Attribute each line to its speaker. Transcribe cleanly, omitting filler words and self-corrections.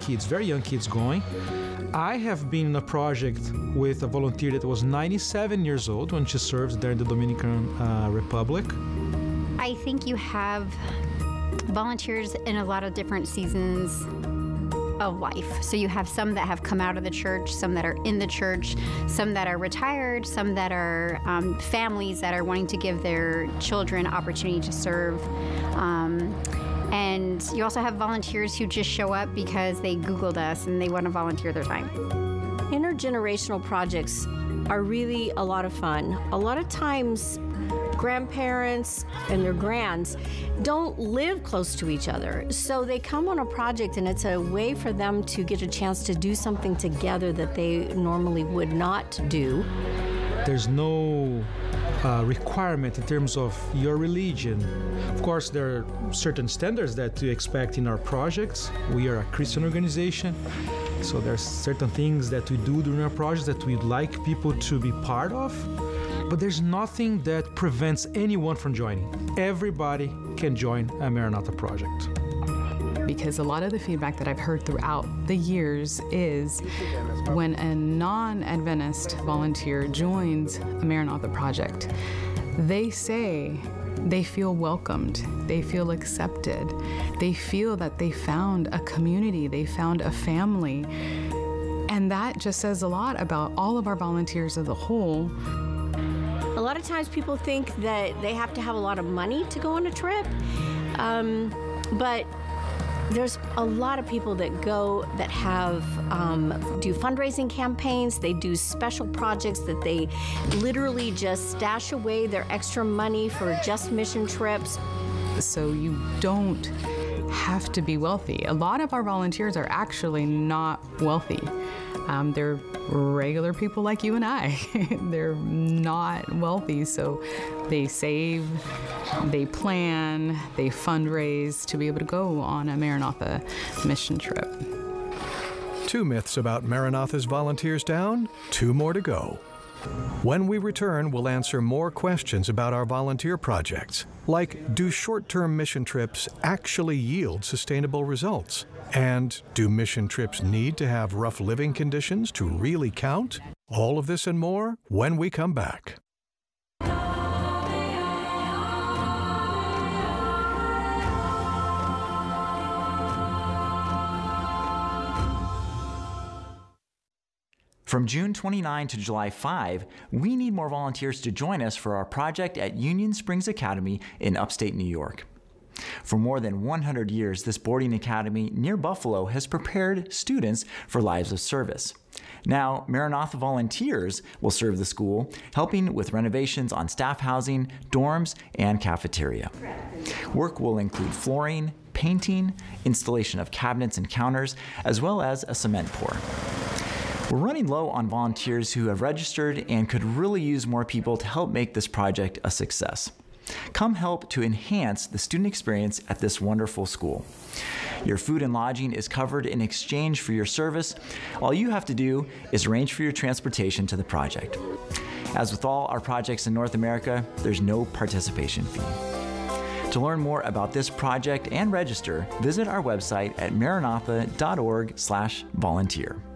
Speaker 1: kids, very young kids going. I have been in a project with a volunteer that was 97 years old when she serves there in the Dominican Republic.
Speaker 2: I think you have volunteers in a lot of different seasons of life. So you have some that have come out of the church, some that are in the church, some that are retired, some that are families that are wanting to give their children opportunity to serve. And you also have volunteers who just show up because they Googled us and they want to volunteer their time.
Speaker 3: Intergenerational projects are really a lot of fun. A lot of times, grandparents and their grands don't live close to each other. So they come on a project and it's a way for them to get a chance to do something together that they normally would not do.
Speaker 1: There's no requirement in terms of your religion. Of course, there are certain standards that we expect in our projects. We are a Christian organization, so there are certain things that we do during our projects that we'd like people to be part of. But there's nothing that prevents anyone from joining. Everybody can join a Maranatha project.
Speaker 4: Because a lot of the feedback that I've heard throughout the years is when a non-Adventist volunteer joins a Maranatha project, they say they feel welcomed, they feel accepted, they feel that they found a community, they found a family. And that just says a lot about all of our volunteers as a whole.
Speaker 3: A lot of times people think that they have to have a lot of money to go on a trip, but there's a lot of people that go that have do fundraising campaigns. They do special projects that they literally just stash away their extra money for just mission trips.
Speaker 4: So you don't have to be wealthy. A lot of our volunteers are actually not wealthy. They're regular people like you and I. They're not wealthy, so they save, they plan, they fundraise to be able to go on a Maranatha mission trip.
Speaker 5: 2 myths about Maranatha's volunteers down, 2 more to go. When we return, we'll answer more questions about our volunteer projects, like do short-term mission trips actually yield sustainable results? And do mission trips need to have rough living conditions to really count? All of this and more when we come back.
Speaker 6: From June 29 to July 5, we need more volunteers to join us for our project at Union Springs Academy in upstate New York. For more than 100 years, this boarding academy near Buffalo has prepared students for lives of service. Now, Maranatha volunteers will serve the school, helping with renovations on staff housing, dorms, and cafeteria. Work will include flooring, painting, installation of cabinets and counters, as well as a cement pour. We're running low on volunteers who have registered and could really use more people to help make this project a success. Come help to enhance the student experience at this wonderful school. Your food and lodging is covered in exchange for your service. All you have to do is arrange for your transportation to the project. As with all our projects in North America, there's no participation fee. To learn more about this project and register, visit our website at maranatha.org/volunteer.